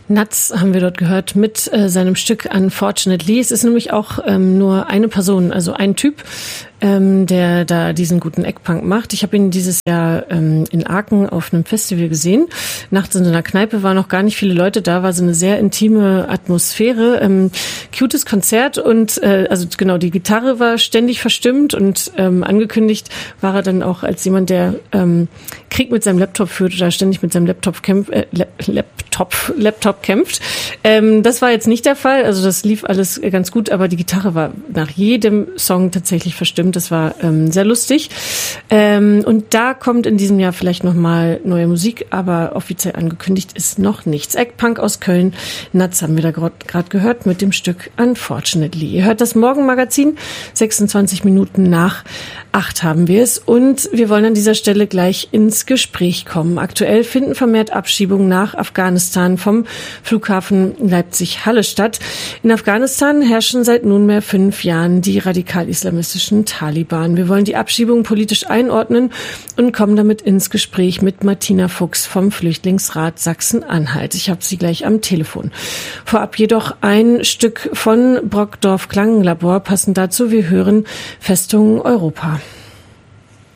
Natz haben wir dort gehört mit seinem Stück Unfortunately. Es ist nämlich auch nur eine Person, also ein Typ, der da diesen guten Eckpunk macht. Ich habe ihn dieses Jahr in Aachen auf einem Festival gesehen. Nachts in so einer Kneipe waren noch gar nicht viele Leute da, war so eine sehr intime Atmosphäre. Cutes Konzert und also genau, die Gitarre war ständig verstimmt und angekündigt war er dann auch als jemand, der Krieg mit seinem Laptop führt oder ständig mit seinem Laptop kämpft. Das war jetzt nicht der Fall, also das lief alles ganz gut, aber die Gitarre war nach jedem Song tatsächlich verstimmt. Das war sehr lustig. Und da kommt in diesem Jahr vielleicht nochmal neue Musik, aber offiziell angekündigt ist noch nichts. Eckpunk aus Köln, Natz haben wir da gerade gehört mit dem Stück Unfortunately. Ihr hört das Morgenmagazin, 26 Minuten nach 8 haben wir es und wir wollen an dieser Stelle gleich ins Gespräch kommen. Aktuell finden vermehrt Abschiebungen nach Afghanistan vom Flughafen Leipzig-Halle statt. In Afghanistan herrschen seit nunmehr 5 Jahren die radikal-islamistischen Taliban. Wir wollen die Abschiebung politisch einordnen und kommen damit ins Gespräch mit Martina Fuchs vom Flüchtlingsrat Sachsen-Anhalt. Ich habe sie gleich am Telefon. Vorab jedoch ein Stück von Brockdorf Klangenlabor. Passend dazu, wir hören Festung Europa.